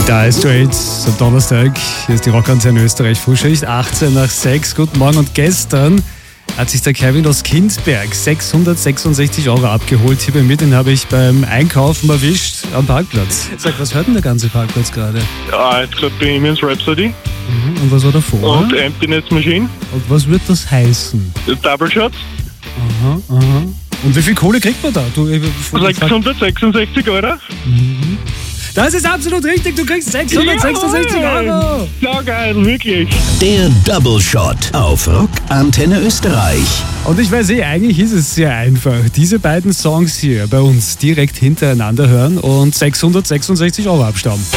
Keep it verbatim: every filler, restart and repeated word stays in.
Da ist Straits am Donnerstag. Hier ist die Rockantenne Österreich Frühschicht. achtzehn nach sechs. Guten Morgen. Und gestern hat sich der Kevin aus Kindsberg sechshundertsechsundsechzig Euro abgeholt. Hier bei mir, den habe ich beim Einkaufen erwischt am Parkplatz. Sag, was hört denn der ganze Parkplatz gerade? Ja, jetzt gerade Bohemian Rhapsody. Mhm. Und was war davor? Und Emptiness Machine. Und was wird das heißen? Double Shots. Aha, aha. Und wie viel Kohle kriegt man da? Du, sechshundertsechsundsechzig Euro. Mhm. Das ist absolut richtig, du kriegst sechshundertsechsundsechzig Euro. Ja, geil, wirklich. Der Double Shot auf Rockantenne Österreich. Und ich weiß eh, eigentlich ist es sehr einfach. Diese beiden Songs hier bei uns direkt hintereinander hören und sechshundertsechsundsechzig Euro abstauben.